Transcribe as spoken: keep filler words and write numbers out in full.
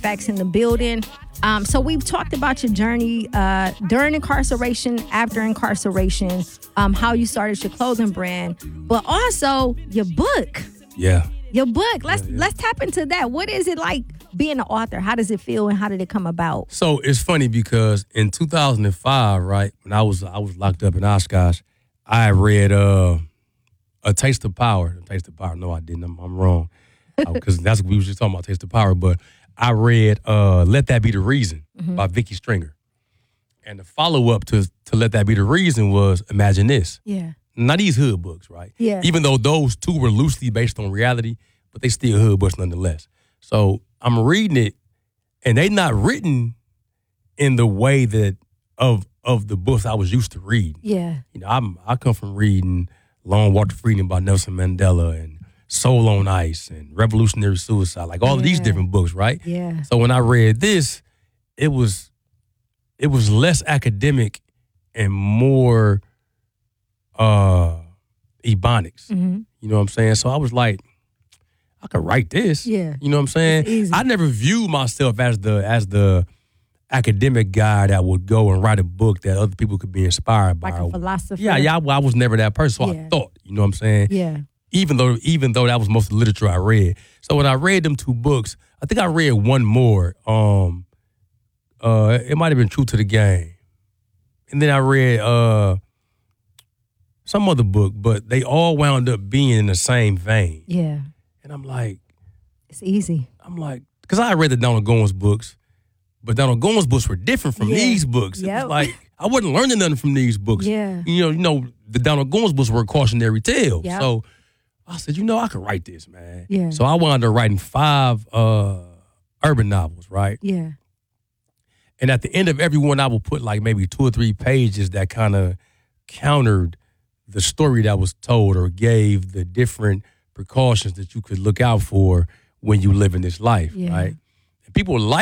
Facts in the building. Um, so we've talked about your journey uh, during incarceration, after incarceration, um, how you started your clothing brand, but also your book. Yeah. Your book. Let's yeah, yeah. let's tap into that. What is it like being an author? How does it feel, and how did it come about? So it's funny because in two thousand five, right, when I was I was locked up in Oshkosh, I read uh, A Taste of Power. A Taste of Power. No, I didn't. I'm, I'm wrong. Because that's what we was just talking about, Taste of Power. But I read uh, Let That Be the Reason mm-hmm. by Vicky Stringer. And the follow-up to, to Let That Be the Reason was Imagine This. Yeah. Now, these hood books, right? Yeah. Even though those two were loosely based on reality, but they still hood books nonetheless. So I'm reading it, and they not written in the way that of of the books I was used to reading. Yeah. You know, I'm I come from reading Long Walk to Freedom by Nelson Mandela and Soul on Ice and Revolutionary Suicide, like all yeah. of these different books, right? Yeah. So when I read this, it was it was less academic and more uh ebonics. Mm-hmm. You know what I'm saying? So I was like, I could write this. Yeah. You know what I'm saying? I never viewed myself as the as the academic guy that would go and write a book that other people could be inspired by. Like a philosopher. Yeah, yeah, I, I was never that person. So yeah. I thought, you know what I'm saying? Yeah. Even though even though that was most of the literature I read. So when I read them two books, I think I read one more. Um, uh, it might have been True to the Game. And then I read uh, some other book, but they all wound up being in the same vein. Yeah. And I'm like, it's easy. I'm like, because I read the Donald Goines books, but Donald Goines books were different from yeah. these books. Yep. It was like, I wasn't learning nothing from these books. Yeah. You know, you know, the Donald Goines books were cautionary tales. Yep. So I said, you know, I could write this, man. Yeah. So I wound up writing five uh, urban novels, right? Yeah. And at the end of every one, I would put like maybe two or three pages that kind of countered the story that was told or gave the different precautions that you could look out for when you live in this life, yeah. right? And people like